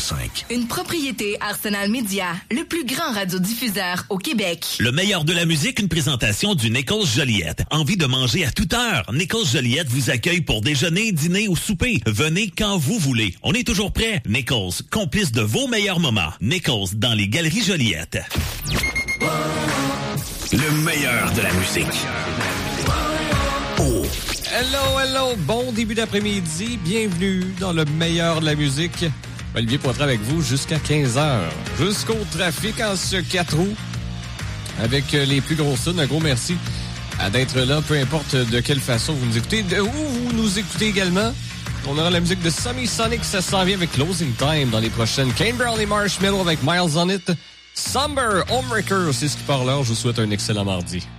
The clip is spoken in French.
101.5. Une propriété Arsenal Media, le plus grand radiodiffuseur au Québec. Le meilleur de la musique, une présentation du Nichols Joliette. Envie de manger à toute heure? Nichols Joliette vous accueille pour déjeuner, dîner ou souper. Venez quand vous voulez. On est toujours prêt. Nichols, complice de vos meilleurs moments. Nichols, dans les Galeries Joliette. Le meilleur de la musique. Oh. Hello, bon début d'après-midi. Bienvenue dans le meilleur de la musique. Olivier Poitras avec vous jusqu'à 15h. Jusqu'au trafic en ce 4 roues. Avec les plus grosses tunes. Un gros merci d'être là, peu importe de quelle façon vous nous écoutez. De où vous nous écoutez également. On aura la musique de Summy Sonic, ça s'en vient avec Closing Time dans les prochaines. Kane Brown et Marshmello avec Miles on It. Somber, Homewrecker, c'est ce qui part là. Je vous souhaite un excellent mardi.